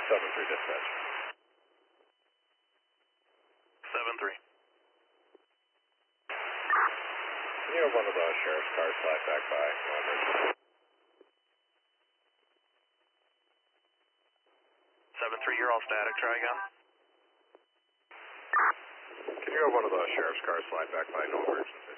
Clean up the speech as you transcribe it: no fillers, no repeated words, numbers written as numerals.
7-3 dispatch. 7-3. Can you have one of the sheriff's cars slide back by? No emergency. 7-3, you're all static. Try again. Can you have one of the sheriff's cars slide back by? No emergency.